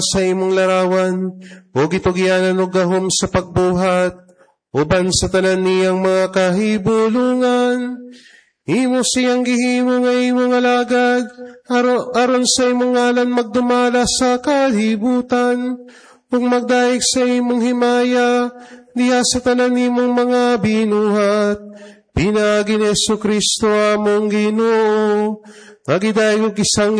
sa imong larawan, o gitugyanan o gahom sa pagbuhat, uban sa tanan niyang mga kahibulungan. Imo siyang gihimo nga imong alagad, aron sa imong ngalan magdumala sa kalibutan, ug magdaig sa imong himaya, diha sa tanan nimong mga binuhat. Pinaagi ni Jesu Kristo among Ginoo, nagidaig og isang